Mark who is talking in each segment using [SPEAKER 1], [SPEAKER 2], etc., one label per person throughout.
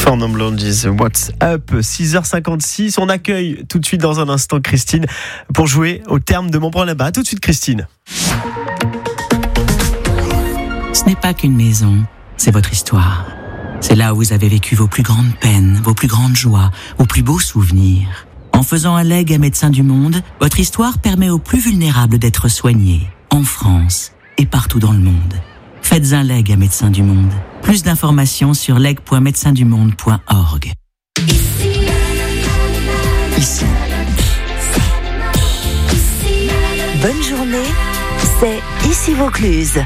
[SPEAKER 1] Fernand Blondy's What's Up, 6h56. On accueille tout de suite dans un instant Christine pour jouer au terme de Montbron-les-Bains. À tout de suite Christine.
[SPEAKER 2] Ce n'est pas qu'une maison, c'est votre histoire. C'est là où vous avez vécu vos plus grandes peines, vos plus grandes joies, vos plus beaux souvenirs. En faisant un legs à Médecins du Monde, votre histoire permet aux plus vulnérables d'être soignés, en France et partout dans le monde. Faites un leg à Médecins du Monde. Plus d'informations sur leg.médecindumonde.org. Ici.
[SPEAKER 3] Bonne journée, c'est Ici Vaucluse.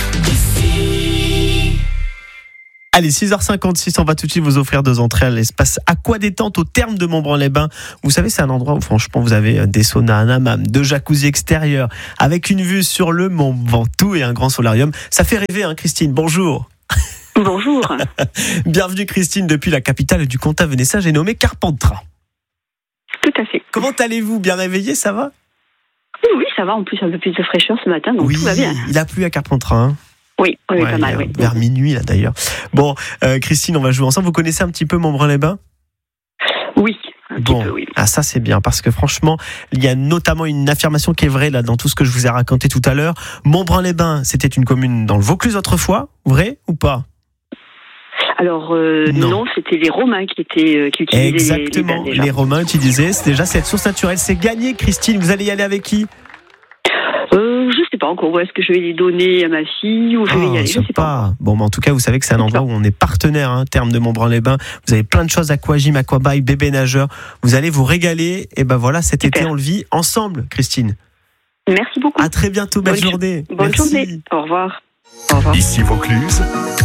[SPEAKER 1] Allez, 6h56, on va tout de suite vous offrir 2 entrées à l'espace Aqua Détente au terme de Montbron-les-Bains. Vous savez, c'est un endroit où franchement vous avez des saunas, un hammam, 2 jacuzzi extérieurs avec une vue sur le Mont Ventoux et un grand solarium. Ça fait rêver, hein, Christine. Bonjour.
[SPEAKER 4] Bonjour.
[SPEAKER 1] Bienvenue Christine depuis la capitale du comtat venessin, j'ai nommé Carpentras.
[SPEAKER 4] Tout à fait.
[SPEAKER 1] Comment allez-vous? Bien réveillé, ça va?
[SPEAKER 4] Oui, ça va. En plus, un peu plus de fraîcheur ce matin, donc
[SPEAKER 1] oui,
[SPEAKER 4] tout va bien.
[SPEAKER 1] Il a plu à Carpentras, hein?
[SPEAKER 4] Oui, pas mal, oui.
[SPEAKER 1] Vers minuit, là, d'ailleurs. Bon, Christine, on va jouer ensemble. Vous connaissez un petit peu Montbron-les-Bains?
[SPEAKER 4] Oui, un petit peu, oui.
[SPEAKER 1] Ah, ça, c'est bien, parce que franchement, il y a notamment une affirmation qui est vraie, là, dans tout ce que je vous ai raconté tout à l'heure. Montbron-les-Bains, c'était une commune dans le Vaucluse autrefois, vrai ou pas?
[SPEAKER 4] Alors, non, c'était les Romains qui utilisaient
[SPEAKER 1] exactement, les Romains utilisaient. C'est déjà cette source naturelle. C'est gagné, Christine. Vous allez y aller avec qui?
[SPEAKER 4] Je sais pas encore où est-ce que je vais les donner à ma fille ou je vais y aller, je sais pas.
[SPEAKER 1] Bon, mais en tout cas, vous savez que c'est un endroit où on est partenaire, hein, terme de Montbron-les-Bains. Vous avez plein de choses, aquagym, aquabike, bébé nageur. Vous allez vous régaler. Et ben voilà, cet été, on le vit ensemble, Christine.
[SPEAKER 4] Merci beaucoup.
[SPEAKER 1] À très bientôt, belle journée.
[SPEAKER 4] Bonne journée. Au revoir. Au revoir.
[SPEAKER 5] Ici Vaucluse.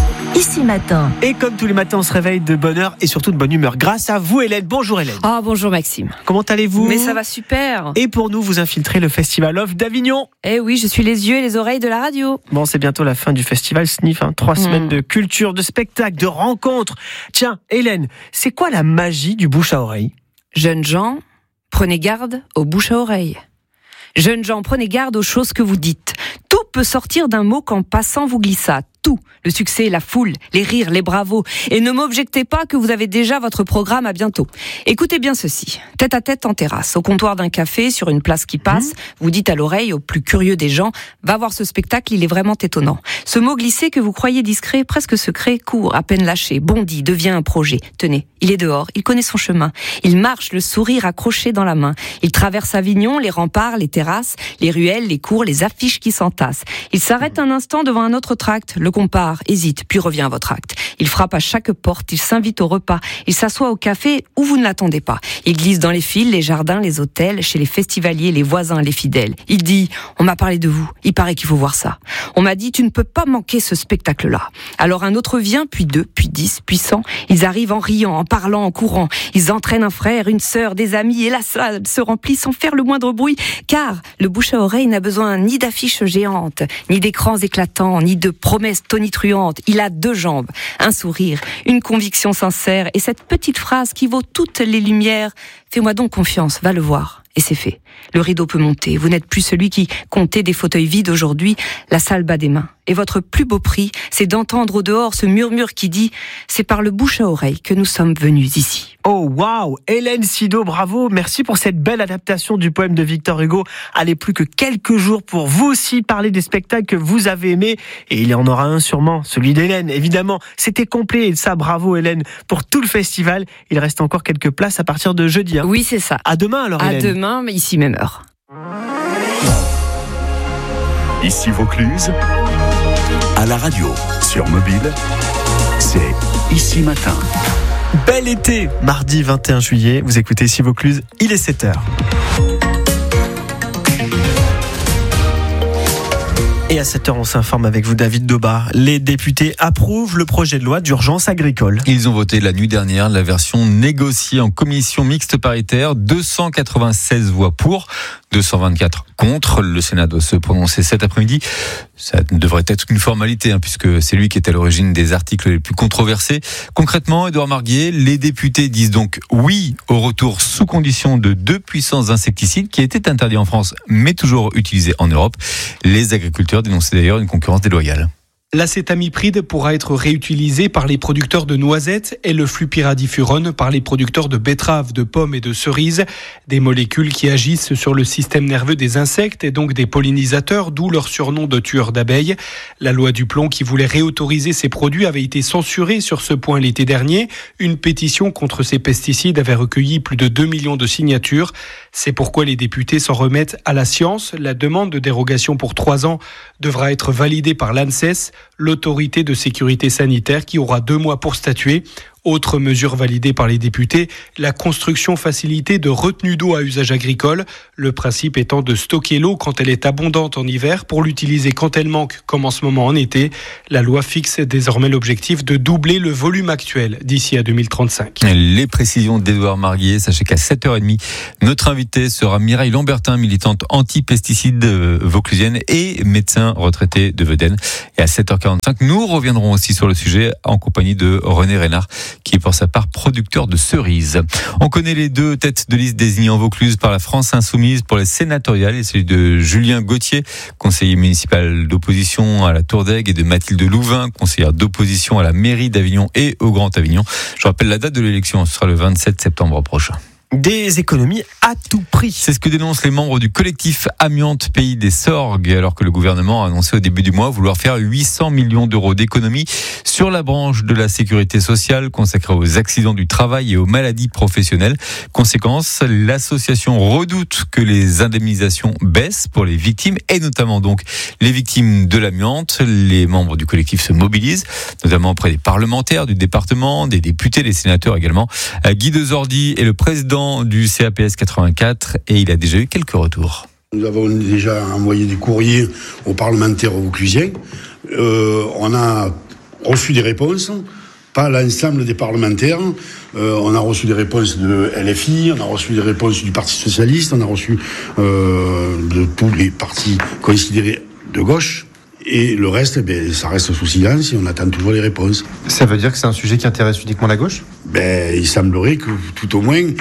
[SPEAKER 3] Ici Matin.
[SPEAKER 1] Et comme tous les matins, on se réveille de bonne heure et surtout de bonne humeur. Grâce à vous, Hélène. Bonjour, Hélène.
[SPEAKER 6] Ah, bonjour, Maxime.
[SPEAKER 1] Comment allez-vous?
[SPEAKER 6] Mais ça va super.
[SPEAKER 1] Et pour nous, vous infiltrez le Festival Off d'Avignon.
[SPEAKER 6] Eh oui, je suis les yeux et les oreilles de la radio.
[SPEAKER 1] Bon, c'est bientôt la fin du festival Sniff. 3 semaines de culture, de spectacles, de rencontres. Tiens, Hélène, c'est quoi la magie du bouche à oreille?
[SPEAKER 6] Jeunes gens, prenez garde aux bouches à oreille. Jeunes gens, prenez garde aux choses que vous dites. Tout peut sortir d'un mot qu'en passant vous glissâtes. Tout. Le succès, la foule, les rires, les bravos. Et ne m'objectez pas que vous avez déjà votre programme à bientôt. Écoutez bien ceci. Tête à tête en terrasse, au comptoir d'un café, sur une place qui passe, vous dites à l'oreille au plus curieux des gens, va voir ce spectacle, il est vraiment étonnant. Ce mot glissé que vous croyez discret, presque secret, court, à peine lâché, bondit, devient un projet. Tenez, il est dehors, il connaît son chemin. Il marche, le sourire accroché dans la main. Il traverse Avignon, les remparts, les terrasses, les ruelles, les cours, les affiches qui s'entassent. Il s'arrête un instant devant un autre tract, le compare, hésite, puis revient à votre acte. Il frappe à chaque porte, il s'invite au repas, il s'assoit au café où vous ne l'attendez pas. Il glisse dans les files, les jardins, les hôtels, chez les festivaliers, les voisins, les fidèles. Il dit, on m'a parlé de vous, il paraît qu'il faut voir ça. On m'a dit, tu ne peux pas manquer ce spectacle-là. Alors un autre vient, puis 2, puis 10, puis 100. Ils arrivent en riant, en parlant, en courant. Ils entraînent un frère, une sœur, des amis, et la salle se remplit sans faire le moindre bruit. Car le bouche à oreille n'a besoin ni d'affiches géantes, ni d'écrans éclatants, ni de promesses tonitruantes. Il a 2 jambes, un sourire, une conviction sincère et cette petite phrase qui vaut toutes les lumières. Fais-moi donc confiance, va le voir. Et c'est fait. Le rideau peut monter. Vous n'êtes plus celui qui comptait des fauteuils vides aujourd'hui. La salle bat des mains. Et votre plus beau prix, c'est d'entendre au dehors ce murmure qui dit « C'est par le bouche à oreille que nous sommes venus ici ».
[SPEAKER 1] Oh waouh, Hélène Sido, bravo. Merci pour cette belle adaptation du poème de Victor Hugo. Allez, plus que quelques jours pour vous aussi parler des spectacles que vous avez aimés. Et il y en aura un sûrement, celui d'Hélène, évidemment. C'était complet et ça, bravo Hélène, pour tout le festival. Il reste encore quelques places à partir de jeudi.
[SPEAKER 6] Oui, c'est ça.
[SPEAKER 1] À demain alors, Hélène.
[SPEAKER 6] À demain, mais ici même heure.
[SPEAKER 5] Ici Vaucluse. À la radio, sur mobile, c'est Ici Matin.
[SPEAKER 1] Bel été, mardi 21 juillet. Vous écoutez Ici Vaucluse, il est 7h. Et à 7h, on s'informe avec vous, David Dobar. Les députés approuvent le projet de loi d'urgence agricole.
[SPEAKER 7] Ils ont voté la nuit dernière la version négociée en commission mixte paritaire. 296 voix pour, 224 contre. Le Sénat doit se prononcer cet après-midi. Ça devrait être une formalité, puisque c'est lui qui est à l'origine des articles les plus controversés. Concrètement, Édouard Marguier, les députés disent donc oui au retour sous condition de 2 puissants insecticides qui étaient interdits en France, mais toujours utilisés en Europe. Les agriculteurs dénonçaient d'ailleurs une concurrence déloyale.
[SPEAKER 8] L'acétamipride pourra être réutilisé par les producteurs de noisettes et le flupyradifurone par les producteurs de betteraves, de pommes et de cerises. Des molécules qui agissent sur le système nerveux des insectes et donc des pollinisateurs, d'où leur surnom de tueurs d'abeilles. La loi du plomb qui voulait réautoriser ces produits avait été censurée sur ce point l'été dernier. Une pétition contre ces pesticides avait recueilli plus de 2 millions de signatures. C'est pourquoi les députés s'en remettent à la science. La demande de dérogation pour 3 ans devra être validée par l'ANSES, l'autorité de sécurité sanitaire, qui aura 2 mois pour statuer. Autre mesure validée par les députés, la construction facilitée de retenues d'eau à usage agricole. Le principe étant de stocker l'eau quand elle est abondante en hiver pour l'utiliser quand elle manque, comme en ce moment en été. La loi fixe désormais l'objectif de doubler le volume actuel d'ici à 2035.
[SPEAKER 7] Les précisions d'Édouard Marguier. Sachez qu'à 7h30, notre invité sera Mireille Lambertin, militante anti-pesticides vauclusienne et médecin retraité de Veden. Et à 7h45, nous reviendrons aussi sur le sujet en compagnie de René Reynard, qui est pour sa part producteur de cerises. On connaît les 2 têtes de liste désignées en Vaucluse par la France Insoumise pour les sénatoriales, et celui de Julien Gauthier, conseiller municipal d'opposition à la Tour d'Aigle, et de Mathilde Louvain, conseillère d'opposition à la mairie d'Avignon et au Grand Avignon. Je rappelle la date de l'élection, ce sera le 27 septembre prochain.
[SPEAKER 1] Des économies à tout prix.
[SPEAKER 7] C'est ce que dénoncent les membres du collectif Amiante Pays des Sorgues, alors que le gouvernement a annoncé au début du mois vouloir faire 800 millions d'euros d'économies sur la branche de la sécurité sociale consacrée aux accidents du travail et aux maladies professionnelles. Conséquence, l'association redoute que les indemnisations baissent pour les victimes, et notamment donc les victimes de l'amiante. Les membres du collectif se mobilisent, notamment auprès des parlementaires du département, des députés, des sénateurs également. Guy Dezordi est le président du CAPS 84 et il a déjà eu quelques retours.
[SPEAKER 9] Nous avons déjà envoyé des courriers aux parlementaires vauclusiens. On a reçu des réponses, pas l'ensemble des parlementaires. On a reçu des réponses de LFI, on a reçu des réponses du Parti Socialiste, on a reçu de tous les partis considérés de gauche. Et le reste, ça reste sous silence et on attend toujours les réponses.
[SPEAKER 10] Ça veut dire que c'est un sujet qui intéresse uniquement la gauche ?
[SPEAKER 9] Il semblerait que, tout au moins,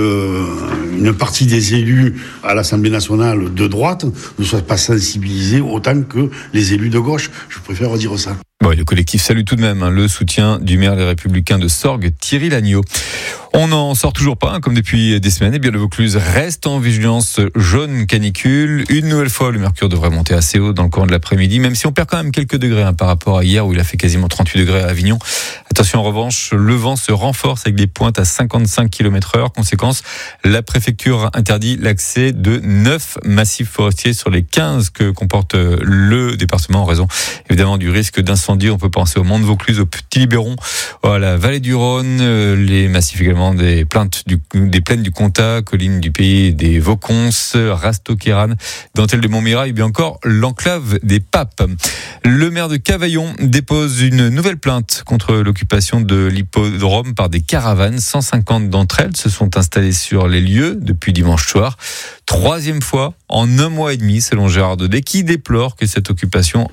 [SPEAKER 9] une partie des élus à l'Assemblée nationale de droite ne soient pas sensibilisés autant que les élus de gauche. Je préfère dire ça.
[SPEAKER 7] Bon, le collectif salue tout de même le soutien du maire des Républicains de Sorgues, Thierry Lagneau. On n'en sort toujours pas, comme depuis des semaines. Le Vaucluse reste en vigilance jaune canicule. Une nouvelle fois, le mercure devrait monter assez haut dans le courant de l'après-midi, même si on perd quand même quelques degrés par rapport à hier où il a fait quasiment 38 degrés à Avignon. Attention, en revanche, le vent se renforce avec des pointes à 55 km/h. Conséquence, la préfecture interdit l'accès de 9 massifs forestiers sur les 15 que comporte le département en raison évidemment du risque d'incendie. On peut penser au Mont de Vaucluse, au Petit Libéron, à la vallée du Rhône, les massifs également des plaines du Comtat, collines du Pays des Vaucons, Rastoquerane, dentelle de Montmirail, et bien encore l'enclave des Papes. Le maire de Cavaillon dépose une nouvelle plainte contre l'occupation de l'hippodrome par des caravanes. 150 d'entre elles se sont installées sur les lieux depuis dimanche soir. 3e fois en 1 mois et demi, selon Gérard Daudet, qui déplore cette occupation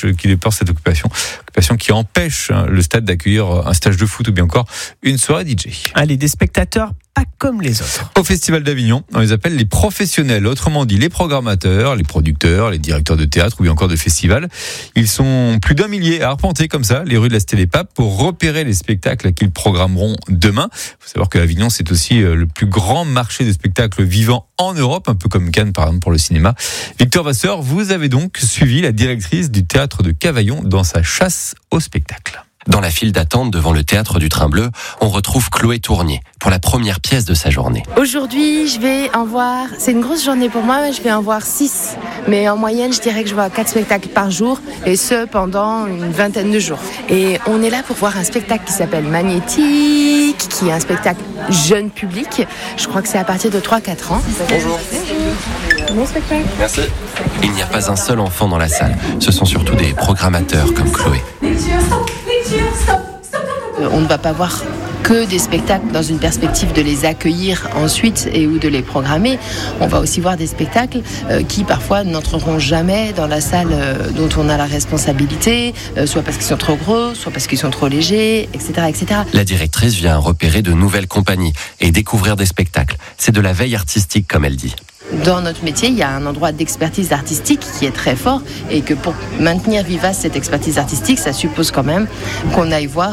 [SPEAKER 7] qui empêche le stade d'accueillir un stage de foot ou bien encore une soirée DJ.
[SPEAKER 1] Allez, des spectateurs pas comme les autres.
[SPEAKER 7] Au Festival d'Avignon, on les appelle les professionnels, autrement dit les programmateurs, les producteurs, les directeurs de théâtre ou bien encore de festivals. Ils sont plus d'1 millier à arpenter comme ça les rues de la Cité des Papes pour repérer les spectacles qu'ils programmeront demain. Il faut savoir que Avignon, c'est aussi le plus grand marché de spectacles vivants en Europe, un peu comme Cannes par exemple pour le cinéma. Victor Vasseur, vous avez donc suivi la directrice du théâtre de Cavaillon dans sa chasse au spectacle.
[SPEAKER 11] Dans la file d'attente devant le théâtre du Train Bleu, on retrouve Chloé Tournier pour la première pièce de sa journée.
[SPEAKER 12] Aujourd'hui, je vais en voir, c'est une grosse journée pour moi, je vais en voir 6. Mais en moyenne, je dirais que je vois 4 spectacles par jour, et ce pendant une vingtaine de jours. Et on est là pour voir un spectacle qui s'appelle Magnétique, qui est un spectacle jeune public. Je crois que c'est à partir de 3-4 ans.
[SPEAKER 11] Bonjour.
[SPEAKER 12] Bon spectacle.
[SPEAKER 11] Merci. Il n'y a pas un seul enfant dans la salle. Ce sont surtout des programmateurs comme Chloé.
[SPEAKER 12] On ne va pas voir que des spectacles dans une perspective de les accueillir ensuite et ou de les programmer. On va aussi voir des spectacles qui parfois n'entreront jamais dans la salle dont on a la responsabilité, soit parce qu'ils sont trop gros, soit parce qu'ils sont trop légers, etc., etc.
[SPEAKER 11] La directrice vient repérer de nouvelles compagnies et découvrir des spectacles. C'est de la veille artistique, comme elle dit.
[SPEAKER 12] Dans notre métier, il y a un endroit d'expertise artistique qui est très fort et que pour maintenir vivace cette expertise artistique, ça suppose quand même qu'on aille voir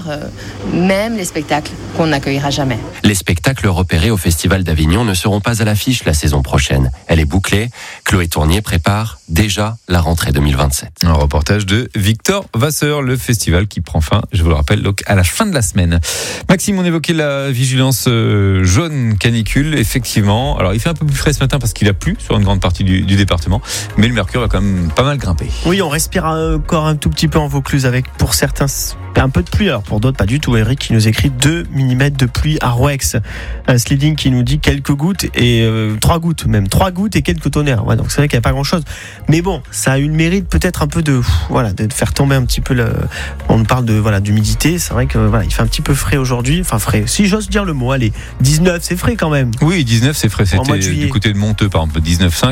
[SPEAKER 12] même les spectacles qu'on n'accueillera jamais.
[SPEAKER 11] Les spectacles repérés au Festival d'Avignon ne seront pas à l'affiche la saison prochaine. Elle est bouclée. Chloé Tournier prépare déjà la rentrée 2027.
[SPEAKER 7] Un reportage de Victor Vasseur, le festival qui prend fin, je vous le rappelle, donc à la fin de la semaine. Maxime, on évoquait la vigilance jaune canicule, effectivement. Alors il fait un peu plus frais ce matin parce qu'il a plu sur une grande partie du département, mais le mercure va quand même pas mal grimper.
[SPEAKER 1] Oui, on respire encore un tout petit peu en Vaucluse avec pour certains un peu de pluie, alors pour d'autres pas du tout. Eric qui nous écrit 2 mm de pluie à Rouex. Sliding qui nous dit quelques gouttes et 3 gouttes même, 3 gouttes et quelques tonnerres. Ouais, donc c'est vrai qu'il n'y a pas grand chose. Mais bon, ça a eu le mérite peut-être un peu de faire tomber un petit peu on parle d'humidité. C'est vrai que il fait un petit peu frais aujourd'hui. Enfin frais, si j'ose dire le mot. Allez, 19, c'est frais quand même.
[SPEAKER 7] Oui, 19 c'est frais. C'était du côté de Monteux par exemple,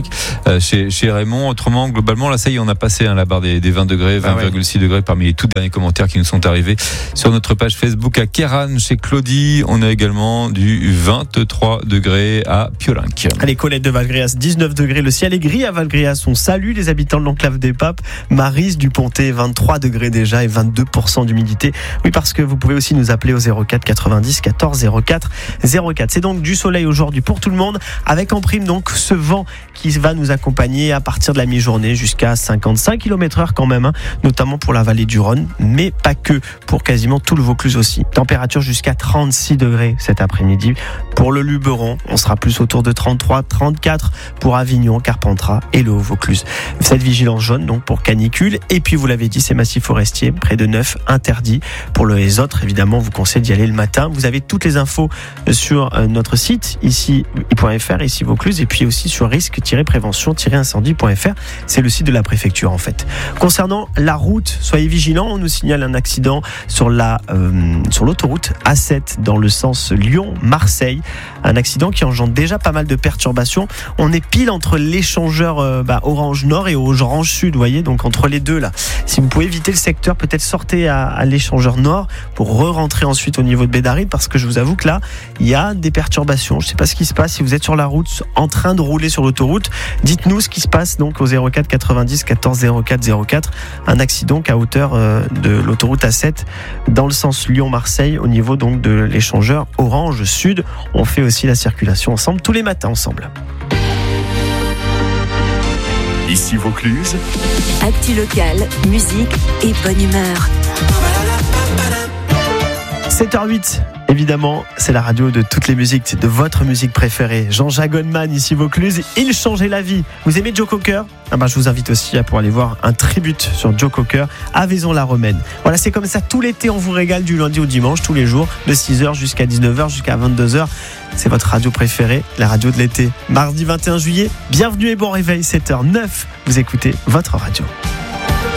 [SPEAKER 7] 19,5 chez Raymond. Autrement, globalement, là ça y est, on a passé la barre des 20 degrés, 20,6 degrés parmi les tout derniers commentaires qui nous sont arrivés sur notre page Facebook à Kéran, chez Claudie. On a également du 23 degrés à Piolinck.
[SPEAKER 1] Allez, Colette de Valgréas, 19 degrés. Le ciel est gris à Valgréas. On salue les habitants de l'enclave des Papes. Maryse du Pontet, 23 degrés déjà et 22% d'humidité. Oui, parce que vous pouvez aussi nous appeler au 04 90 14 04 04. C'est donc du soleil aujourd'hui pour tout le monde, avec en prime donc ce vent qui va nous accompagner à partir de la mi-journée jusqu'à 55 km/h quand même, notamment pour la vallée du Rhône, mais pas que, pour quasiment tout le Vaucluse aussi. Température jusqu'à 36 degrés cet après-midi. Pour le Luberon, on sera plus autour de 33, 34 pour Avignon, Carpentras et le Haut-Vaucluse. Cette vigilance jaune donc pour canicule. Et puis vous l'avez dit, ces massifs forestiers, près de 9 interdits. Pour les autres, évidemment, on vous conseille d'y aller le matin. Vous avez toutes les infos sur notre site, ici.fr, ici Vaucluse, et puis aussi sur risque-prévention-incendie.fr. C'est le site de la préfecture en fait. Concernant la route, soyez vigilants. On nous signale un accident sur l'autoroute A7 dans le sens Lyon-Marseille. Un accident qui engendre déjà pas mal de perturbations. On est pile entre l'échangeur Orange Nord et Orange Sud, vous voyez, donc entre les deux là. Si vous pouvez éviter le secteur, peut-être sortez à l'échangeur Nord pour re-rentrer ensuite au niveau de Bédaride, parce que je vous avoue que là, il y a des perturbations. Je ne sais pas ce qui se passe. Si vous êtes sur la route en train de rouler sur l'autoroute, dites-nous ce qui se passe donc au 04 90 14 04 04. Un accident à hauteur de l'autoroute A7 dans le sens Lyon-Marseille au niveau donc de l'échangeur Orange Sud. On fait aussi la circulation ensemble tous les matins ensemble.
[SPEAKER 5] Ici Vaucluse.
[SPEAKER 3] Actu local, musique et bonne humeur.
[SPEAKER 1] 7h08, évidemment, c'est la radio de toutes les musiques, c'est de votre musique préférée. Jean-Jacques Goldman, ici Vaucluse, il changeait la vie. Vous aimez Joe Cocker ? Je vous invite aussi pour aller voir un tribute sur Joe Cocker à Vaison-la-Romaine. Voilà, c'est comme ça tout l'été, on vous régale du lundi au dimanche, tous les jours, de 6h jusqu'à 19h, jusqu'à 22h. C'est votre radio préférée, la radio de l'été. Mardi 21 juillet, bienvenue et bon réveil, 7h09. Vous écoutez votre radio.